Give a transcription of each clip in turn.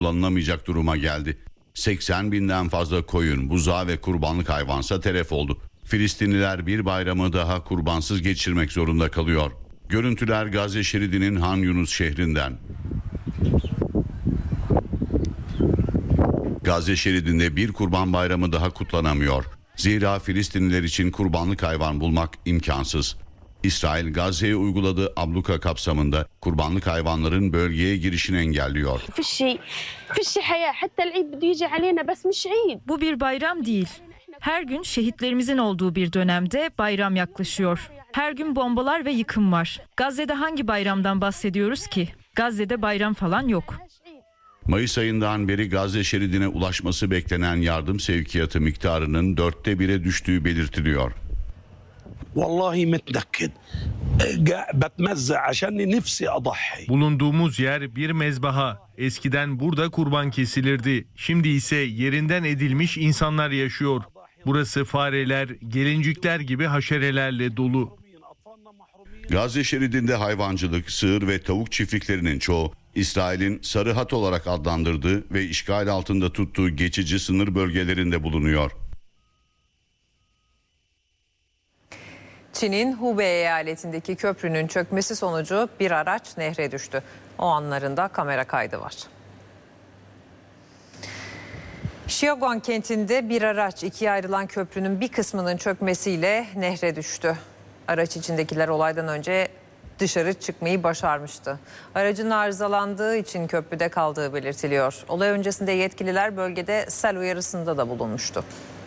kullanılamayacak duruma geldi. 80 binden fazla koyun, buzağı ve kurbanlık hayvansa telef oldu. Filistinliler bir bayramı daha kurbansız geçirmek zorunda kalıyor. Görüntüler Gazze şeridinin Han Yunus şehrinden. Gazze şeridinde bir kurban bayramı daha kutlanamıyor. Zira Filistinliler için kurbanlık hayvan bulmak imkansız. İsrail Gazze'ye uyguladığı abluka kapsamında kurbanlık hayvanların bölgeye girişini engelliyor. Bu bir bayram değil. Her gün şehitlerimizin olduğu bir dönemde bayram yaklaşıyor. Her gün bombalar ve yıkım var. Gazze'de hangi bayramdan bahsediyoruz ki? Gazze'de bayram falan yok. Mayıs ayından beri Gazze şeridine ulaşması beklenen yardım sevkiyatı miktarının 1/4'e düştüğü belirtiliyor. Bulunduğumuz yer bir mezbaha. Eskiden burada kurban kesilirdi. Şimdi ise yerinden edilmiş insanlar yaşıyor. Burası fareler, gelincikler gibi haşerelerle dolu. Gazze şeridinde hayvancılık, sığır ve tavuk çiftliklerinin çoğu İsrail'in Sarı Hat olarak adlandırdığı ve işgal altında tuttuğu geçici sınır bölgelerinde bulunuyor. Çin'in Hubei eyaletindeki köprünün çökmesi sonucu bir araç nehre düştü. O anlarında kamera kaydı var. Xiaoguan kentinde bir araç ikiye ayrılan köprünün bir kısmının çökmesiyle nehre düştü. Araç içindekiler olaydan önce dışarı çıkmayı başarmıştı. Aracın arızalandığı için köprüde kaldığı belirtiliyor. Olay öncesinde yetkililer bölgede sel uyarısında da bulunmuştu.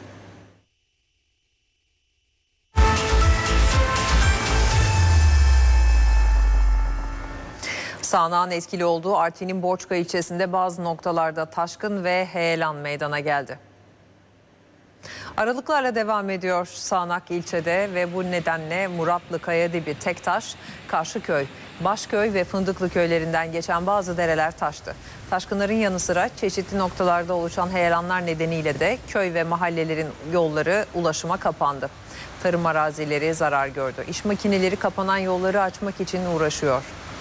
Sağanağın etkili olduğu Artvin'in Borçka ilçesinde bazı noktalarda taşkın ve heyelan meydana geldi. Aralıklarla devam ediyor sağanak ilçede ve bu nedenle Muratlı, Kayadibi, Tektaş, Karşıköy, Başköy ve Fındıklı köylerinden geçen bazı dereler taştı. Taşkınların yanı sıra çeşitli noktalarda oluşan heyelanlar nedeniyle de köy ve mahallelerin yolları ulaşıma kapandı. Tarım arazileri zarar gördü. İş makineleri kapanan yolları açmak için uğraşıyor.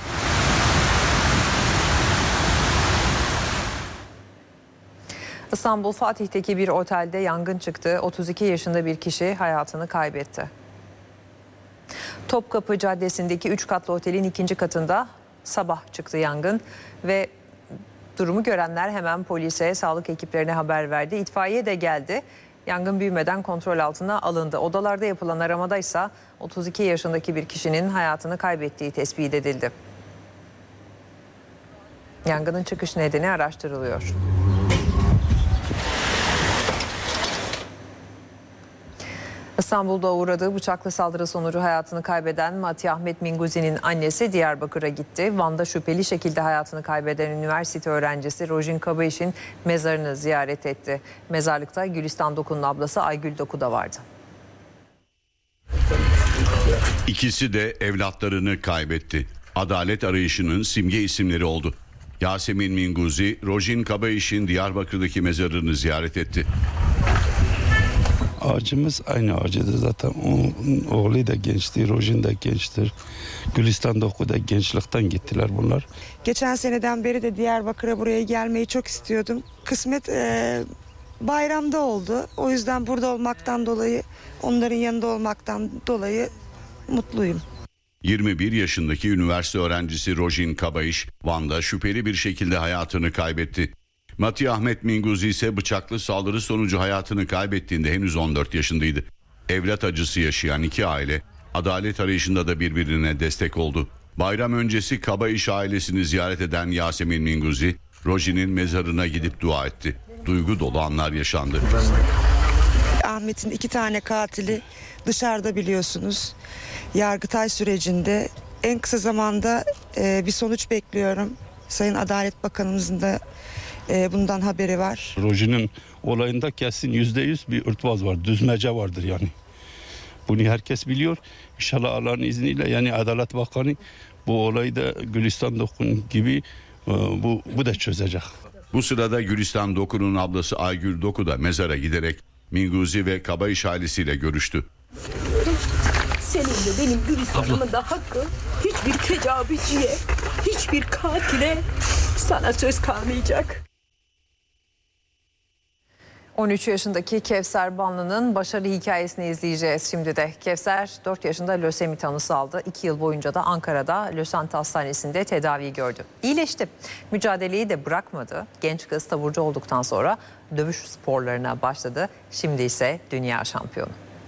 İstanbul Fatih'teki bir otelde yangın çıktı. 32 yaşında bir kişi hayatını kaybetti. Topkapı Caddesi'ndeki 3 katlı otelin 2. katında sabah çıktı yangın ve durumu görenler hemen polise, sağlık ekiplerine haber verdi. İtfaiye de geldi. Yangın büyümeden kontrol altına alındı. Odalarda yapılan aramada ise 32 yaşındaki bir kişinin hayatını kaybettiği tespit edildi. Yangının çıkış nedeni araştırılıyor. İstanbul'da uğradığı bıçaklı saldırı sonucu hayatını kaybeden Matih Ahmet Minguzi'nin annesi Diyarbakır'a gitti. Van'da şüpheli şekilde hayatını kaybeden üniversite öğrencisi Rojin Kabayiş'in mezarını ziyaret etti. Mezarlıkta Gülistan Doku'nun ablası Aygül Doku da vardı. İkisi de evlatlarını kaybetti. Adalet arayışının simge isimleri oldu. Yasemin Minguzi, Rojin Kabayiş'in Diyarbakır'daki mezarını ziyaret etti. Ağacımız aynı ağacıdır zaten. Onun oğlu da gençti, Rojin de gençtir. Gülistan Doku'da gençlikten gittiler bunlar. Geçen seneden beri de Diyarbakır'a buraya gelmeyi çok istiyordum. Kısmet bayramda oldu. O yüzden burada olmaktan dolayı, onların yanında olmaktan dolayı mutluyum. 21 yaşındaki üniversite öğrencisi Rojin Kabayiş, Van'da şüpheli bir şekilde hayatını kaybetti. Matih Ahmet Minguzi ise bıçaklı saldırı sonucu hayatını kaybettiğinde henüz 14 yaşındaydı. Evlat acısı yaşayan iki aile adalet arayışında da birbirine destek oldu. Bayram öncesi Kabayiş ailesini ziyaret eden Yasemin Minguzi, Rojin'in mezarına gidip dua etti. Duygu dolu anlar yaşandı. Ahmet'in 2 tane katili dışarıda biliyorsunuz. Yargıtay sürecinde en kısa zamanda bir sonuç bekliyorum. Sayın Adalet Bakanımızın da bundan haberi var. Rojin'in olayında kesin %100 bir örtbas var, düzmece vardır yani. Bunu herkes biliyor. İnşallah Allah'ın izniyle yani Adalet Bakanı bu olayı da Gülistan Doku'nun gibi bu da çözecek. Bu sırada Gülistan Doku'nun ablası Aygül Doku da mezara giderek Minguzi ve Kabayiş ailesiyle görüştü. Senin de benim Gülistan'ımın da hakkı hiçbir tecavüzcüye, hiçbir katile sana söz kalmayacak. 13 yaşındaki Kevser Banlı'nın başarı hikayesini izleyeceğiz şimdi de. Kevser 4 yaşında lösemi tanısı aldı. 2 yıl boyunca da Ankara'da Lösant Hastanesi'nde tedavi gördü. İyileşti. Mücadeleyi de bırakmadı. Genç kız taburcu olduktan sonra dövüş sporlarına başladı. Şimdi ise dünya şampiyonu.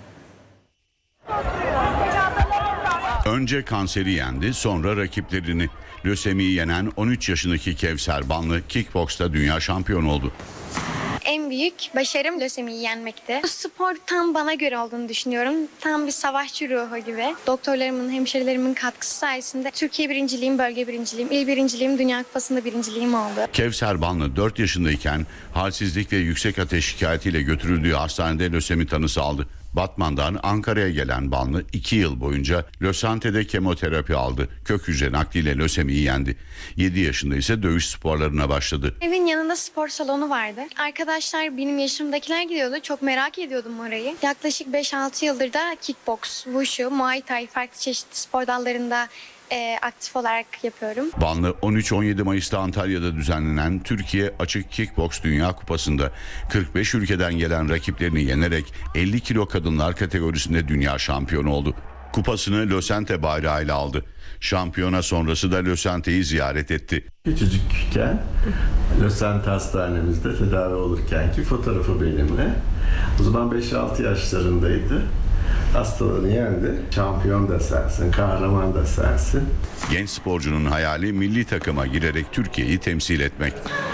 Önce kanseri yendi, sonra rakiplerini. Lösemiyi yenen 13 yaşındaki Kevser Banlı kickboksta dünya şampiyonu oldu. En büyük başarım lösemiyi yenmekti. Bu spor tam bana göre olduğunu düşünüyorum. Tam bir savaşçı ruhu gibi. Doktorlarımın, hemşirelerimin katkısı sayesinde Türkiye birinciliğim, bölge birinciliğim, il birinciliğim, Dünya Kupası'nda birinciliğim oldu. Kevser Banlı 4 yaşındayken halsizlik ve yüksek ateş şikayetiyle götürüldüğü hastanede lösemi tanısı aldı. Batman'dan Ankara'ya gelen Banlı 2 yıl boyunca Lösante'de kemoterapi aldı. Kök hücre nakliyle lösemiyi yendi. 7 yaşında ise dövüş sporlarına başladı. Evin yanında spor salonu vardı. Arkadaşlar benim yaşımdakiler gidiyordu. Çok merak ediyordum orayı. Yaklaşık 5-6 yıldır da kickbox, wushu, muay thai farklı çeşitli spor dallarında aktif olarak yapıyorum. Banlı 13-17 Mayıs'ta Antalya'da düzenlenen Türkiye Açık Kickboks Dünya Kupası'nda 45 ülkeden gelen rakiplerini yenerek 50 kilo kadınlar kategorisinde dünya şampiyonu oldu. Kupasını Lösente bayrağıyla aldı. Şampiyona sonrası da Lösente'yi ziyaret etti. Küçücükken Lösente hastanemizde tedavi olurkenki fotoğrafı benimle. O zaman 5-6 yaşlarındaydı. Hastalığını yendi. Şampiyon da sensin, kahraman da sensin. Genç sporcunun hayali milli takıma girerek Türkiye'yi temsil etmek.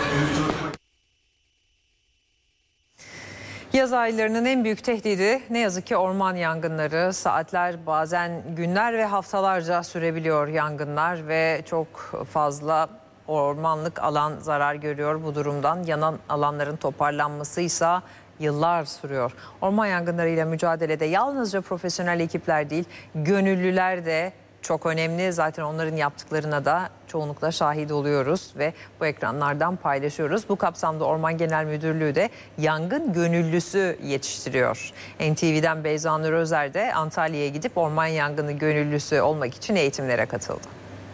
Yaz aylarının en büyük tehdidi ne yazık ki orman yangınları. Saatler, bazen günler ve haftalarca sürebiliyor yangınlar ve çok fazla ormanlık alan zarar görüyor bu durumdan. Yanan alanların toparlanmasıysa yıllar sürüyor. Orman yangınlarıyla mücadelede yalnızca profesyonel ekipler değil, gönüllüler de çok önemli. Zaten onların yaptıklarına da çoğunlukla şahit oluyoruz ve bu ekranlardan paylaşıyoruz. Bu kapsamda Orman Genel Müdürlüğü de yangın gönüllüsü yetiştiriyor. NTV'den Beyza Nur Özer de Antalya'ya gidip orman yangını gönüllüsü olmak için eğitimlere katıldı.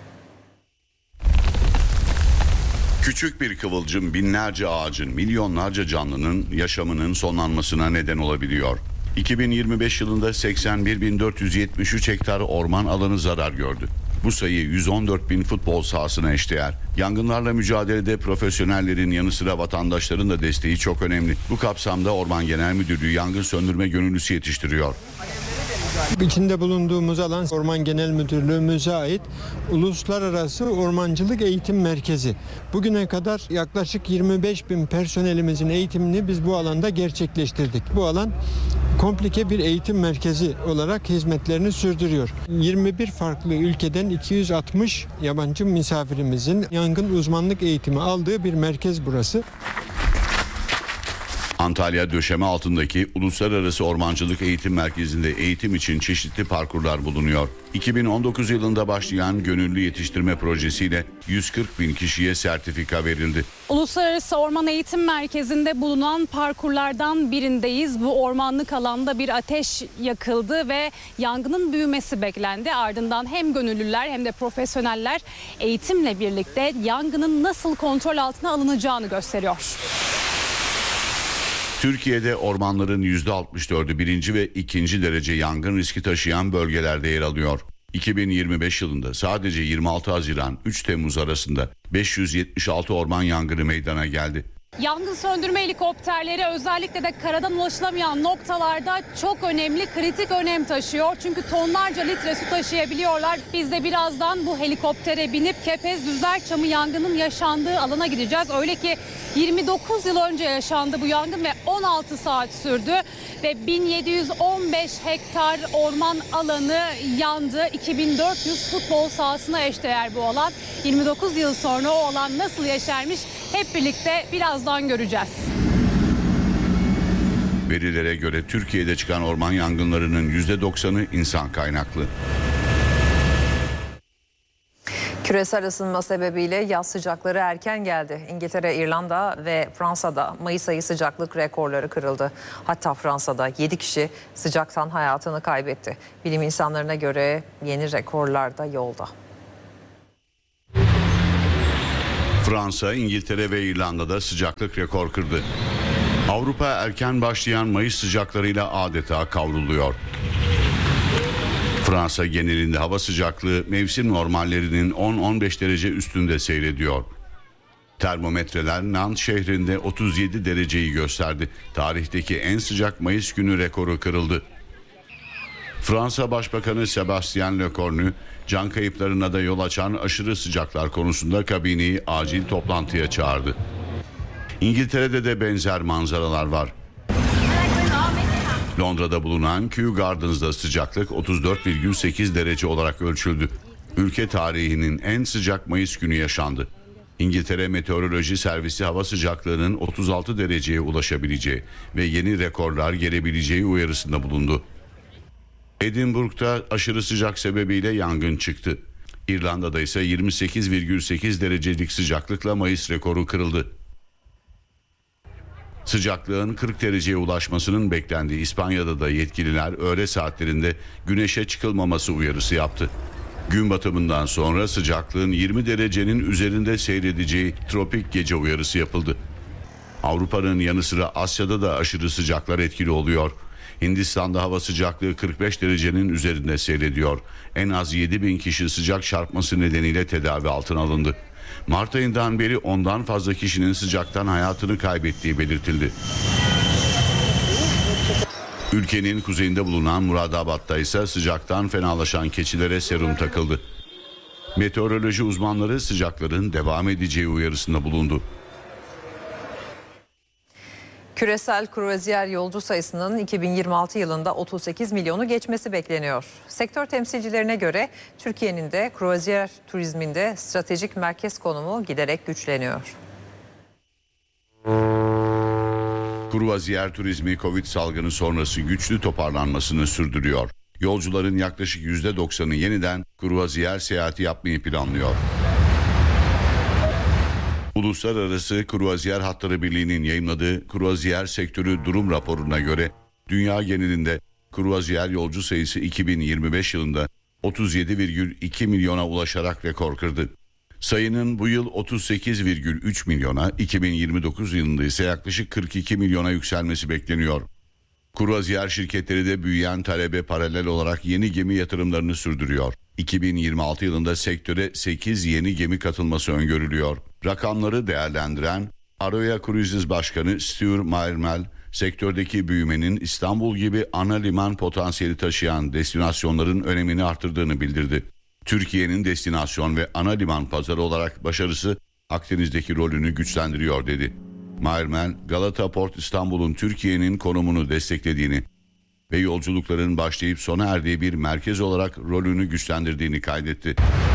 Küçük bir kıvılcım binlerce ağacın, milyonlarca canlının yaşamının sonlanmasına neden olabiliyor. 2025 yılında 81.473 hektar orman alanı zarar gördü. Bu sayı 114.000 futbol sahasına eşdeğer. Yangınlarla mücadelede profesyonellerin yanı sıra vatandaşların da desteği çok önemli. Bu kapsamda Orman Genel Müdürlüğü yangın söndürme gönüllüsü yetiştiriyor. İçinde bulunduğumuz alan Orman Genel Müdürlüğümüze ait Uluslararası Ormancılık Eğitim Merkezi. Bugüne kadar yaklaşık 25.000 personelimizin eğitimini biz bu alanda gerçekleştirdik. Bu alan komplike bir eğitim merkezi olarak hizmetlerini sürdürüyor. 21 farklı ülkeden 260 yabancı misafirimizin yangın uzmanlık eğitimi aldığı bir merkez burası. Antalya döşeme altındaki Uluslararası Ormancılık Eğitim Merkezi'nde eğitim için çeşitli parkurlar bulunuyor. 2019 yılında başlayan gönüllü yetiştirme projesiyle 140.000 kişiye sertifika verildi. Uluslararası Orman Eğitim Merkezi'nde bulunan parkurlardan birindeyiz. Bu ormanlık alanda bir ateş yakıldı ve yangının büyümesi beklendi. Ardından hem gönüllüler hem de profesyoneller eğitimle birlikte yangının nasıl kontrol altına alınacağını gösteriyor. Türkiye'de ormanların %64'ü birinci ve ikinci derece yangın riski taşıyan bölgelerde yer alıyor. 2025 yılında sadece 26 Haziran 3 Temmuz arasında 576 orman yangını meydana geldi. Yangın söndürme helikopterleri özellikle de karadan ulaşılamayan noktalarda çok önemli, kritik önem taşıyor. Çünkü tonlarca litre su taşıyabiliyorlar. Biz de birazdan bu helikoptere binip Kepez Düzlerçamı yangının yaşandığı alana gideceğiz. Öyle ki 29 yıl önce yaşandı bu yangın ve 16 saat sürdü. Ve 1715 hektar orman alanı yandı. 2400 futbol sahasına eşdeğer bu alan. 29 yıl sonra o alan nasıl yeşermiş hep birlikte birazdan göreceğiz. Verilere göre Türkiye'de çıkan orman yangınlarının %90'ı insan kaynaklı. Küresel ısınma sebebiyle yaz sıcakları erken geldi. İngiltere, İrlanda ve Fransa'da Mayıs ayı sıcaklık rekorları kırıldı. Hatta Fransa'da 7 kişi sıcaktan hayatını kaybetti. Bilim insanlarına göre yeni rekorlar da yolda. Fransa, İngiltere ve İrlanda'da sıcaklık rekor kırdı. Avrupa erken başlayan Mayıs sıcaklarıyla adeta kavruluyor. Fransa genelinde hava sıcaklığı mevsim normallerinin 10-15 derece üstünde seyrediyor. Termometreler Nantes şehrinde 37 dereceyi gösterdi. Tarihteki en sıcak Mayıs günü rekoru kırıldı. Fransa Başbakanı Sébastien Lecornu, can kayıplarına da yol açan aşırı sıcaklar konusunda kabineyi acil toplantıya çağırdı. İngiltere'de de benzer manzaralar var. Londra'da bulunan Kew Gardens'da sıcaklık 34,8 derece olarak ölçüldü. Ülke tarihinin en sıcak Mayıs günü yaşandı. İngiltere Meteoroloji Servisi hava sıcaklığının 36 dereceye ulaşabileceği ve yeni rekorlar gelebileceği uyarısında bulundu. Edinburgh'da aşırı sıcak sebebiyle yangın çıktı. İrlanda'da ise 28,8 derecelik sıcaklıkla Mayıs rekoru kırıldı. Sıcaklığın 40 dereceye ulaşmasının beklendiği İspanya'da da yetkililer öğle saatlerinde güneşe çıkılmaması uyarısı yaptı. Gün batımından sonra sıcaklığın 20 derecenin üzerinde seyredeceği tropik gece uyarısı yapıldı. Avrupa'nın yanı sıra Asya'da da aşırı sıcaklar etkili oluyor. Hindistan'da hava sıcaklığı 45 derecenin üzerinde seyrediyor. En az 7.000 kişi sıcak çarpması nedeniyle tedavi altına alındı. Mart ayından beri 10'dan fazla kişinin sıcaktan hayatını kaybettiği belirtildi. Ülkenin kuzeyinde bulunan Muradabad'da ise sıcaktan fenalaşan keçilere serum takıldı. Meteoroloji uzmanları sıcakların devam edeceği uyarısında bulundu. Küresel kruvaziyer yolcu sayısının 2026 yılında 38 milyonu geçmesi bekleniyor. Sektör temsilcilerine göre Türkiye'nin de kruvaziyer turizminde stratejik merkez konumu giderek güçleniyor. Kruvaziyer turizmi Covid salgını sonrası güçlü toparlanmasını sürdürüyor. Yolcuların yaklaşık %90'ı yeniden kruvaziyer seyahati yapmayı planlıyor. Uluslararası Kruvaziyer Hatları Birliği'nin yayınladığı Kruvaziyer Sektörü Durum Raporu'na göre dünya genelinde kruvaziyer yolcu sayısı 2025 yılında 37,2 milyona ulaşarak rekor kırdı. Sayının bu yıl 38,3 milyona, 2029 yılında ise yaklaşık 42 milyona yükselmesi bekleniyor. Kruvaziyer şirketleri de büyüyen talebe paralel olarak yeni gemi yatırımlarını sürdürüyor. 2026 yılında sektöre 8 yeni gemi katılması öngörülüyor. Rakamları değerlendiren Aroya Cruises Başkanı Stuart Meyermel, sektördeki büyümenin İstanbul gibi ana liman potansiyeli taşıyan destinasyonların önemini artırdığını bildirdi. Türkiye'nin destinasyon ve ana liman pazarı olarak başarısı Akdeniz'deki rolünü güçlendiriyor dedi. Meyermel, Galata Port İstanbul'un Türkiye'nin konumunu desteklediğini ve yolculukların başlayıp sona erdiği bir merkez olarak rolünü güçlendirdiğini kaydetti.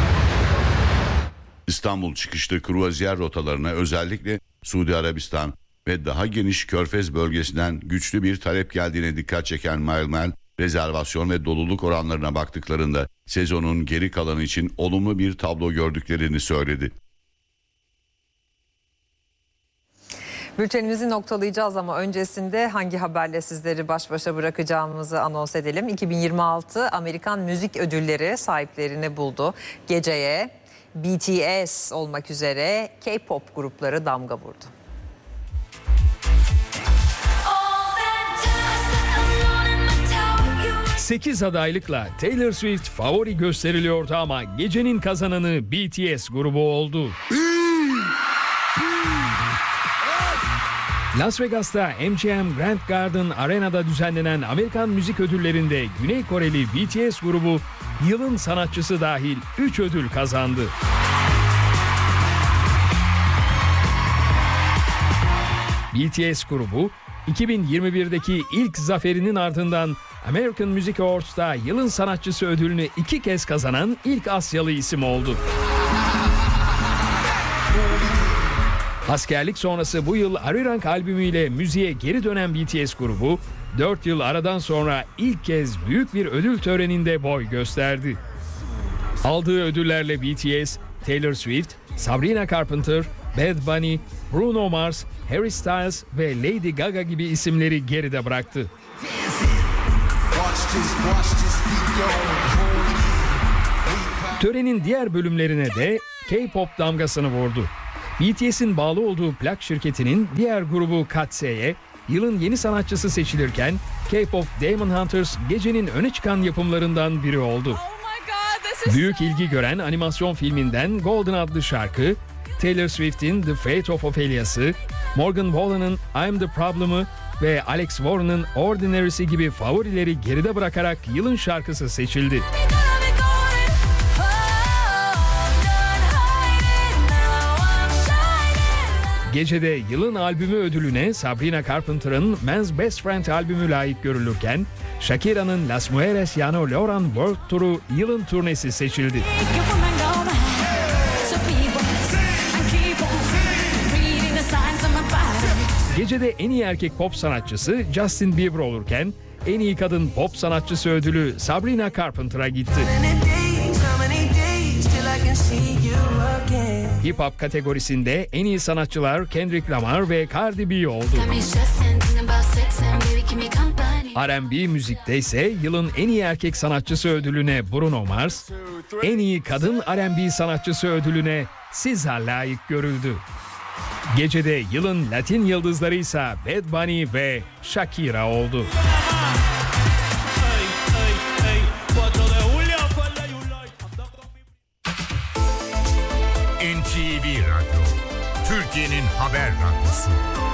İstanbul çıkışlı kruvaziyer rotalarına özellikle Suudi Arabistan ve daha geniş Körfez bölgesinden güçlü bir talep geldiğine dikkat çeken Meyermel, rezervasyon ve doluluk oranlarına baktıklarında sezonun geri kalanı için olumlu bir tablo gördüklerini söyledi. Bültenimizi noktalayacağız ama öncesinde hangi haberle sizleri baş başa bırakacağımızı anons edelim. 2026 Amerikan Müzik Ödülleri sahiplerini buldu. Geceye BTS olmak üzere K-pop grupları damga vurdu. Sekiz adaylıkla Taylor Swift favori gösteriliyordu ama gecenin kazananı BTS grubu oldu. Las Vegas'ta MGM Grand Garden Arena'da düzenlenen Amerikan Müzik Ödülleri'nde Güney Koreli BTS grubu yılın sanatçısı dahil 3 ödül kazandı. BTS grubu 2021'deki ilk zaferinin ardından American Music Awards'ta yılın sanatçısı ödülünü 2 kez kazanan ilk Asyalı isim oldu. Askerlik sonrası bu yıl Arirang albümüyle müziğe geri dönen BTS grubu 4 yıl aradan sonra ilk kez büyük bir ödül töreninde boy gösterdi. Aldığı ödüllerle BTS, Taylor Swift, Sabrina Carpenter, Bad Bunny, Bruno Mars, Harry Styles ve Lady Gaga gibi isimleri geride bıraktı. Törenin diğer bölümlerine de K-pop damgasını vurdu. BTS'in bağlı olduğu plak şirketinin diğer grubu Katse'ye yılın yeni sanatçısı seçilirken K-pop Demon Hunters gecenin öne çıkan yapımlarından biri oldu. Büyük ilgi gören animasyon filminden Golden adlı şarkı, Taylor Swift'in The Fate of Ophelia'sı, Morgan Wallen'ın I'm the Problem'ı ve Alex Warren'ın Ordinary'si gibi favorileri geride bırakarak yılın şarkısı seçildi. Gecede yılın albümü ödülüne Sabrina Carpenter'ın Man's Best Friend albümü layık görülürken, Shakira'nın Las Mujeres Ya No Lloran World Tour'u yılın turnesi seçildi. Gecede en iyi erkek pop sanatçısı Justin Bieber olurken, en iyi kadın pop sanatçısı ödülü Sabrina Carpenter'a gitti. Hip Hop kategorisinde en iyi sanatçılar Kendrick Lamar ve Cardi B oldu. R&B müzikte ise yılın en iyi erkek sanatçısı ödülüne Bruno Mars, en iyi kadın R&B sanatçısı ödülüne SZA layık görüldü. Gecede yılın Latin yıldızları ise Bad Bunny ve Shakira oldu. NTV Radyo, Türkiye'nin haber radyosu.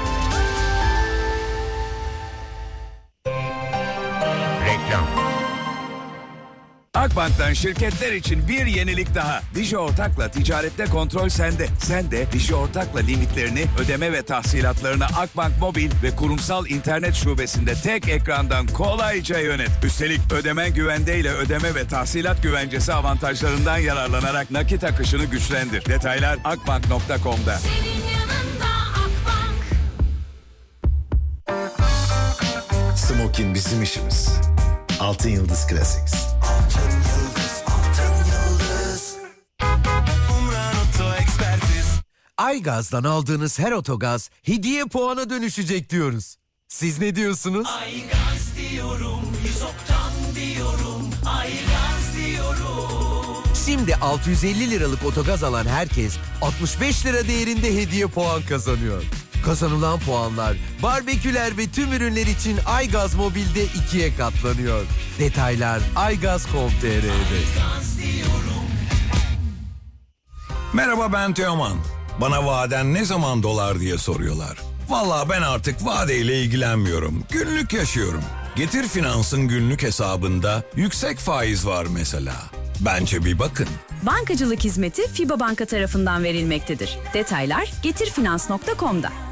Reklam. Akbank'tan şirketler için bir yenilik daha. Digi Ortak'la ticarette kontrol sende. Sen de Digi Ortak'la limitlerini, ödeme ve tahsilatlarını Akbank Mobil ve kurumsal internet şubesinde tek ekrandan kolayca yönet. Üstelik ödemen güvendeyle ödeme ve tahsilat güvencesi avantajlarından yararlanarak nakit akışını güçlendir. Detaylar akbank.com'da. Smokin bizim işimiz. Altın Yıldız Classics. Aygaz'dan aldığınız her otogaz hediye puana dönüşecek diyoruz. Siz ne diyorsunuz? Aygaz diyorum, 100 oktan diyorum, Aygaz diyorum. Şimdi 650 liralık otogaz alan herkes 65 lira değerinde hediye puan kazanıyor. Kazanılan puanlar barbeküler ve tüm ürünler için Aygaz Mobil'de 2'ye katlanıyor. Detaylar aygaz.com.tr'de. Merhaba, ben Teoman. Bana vaden ne zaman dolar diye soruyorlar. Vallahi ben artık vadeyle ilgilenmiyorum. Günlük yaşıyorum. Getir Finans'ın günlük hesabında yüksek faiz var mesela. Bence bir bakın. Bankacılık hizmeti FIBA Banka tarafından verilmektedir. Detaylar getirfinans.com'da.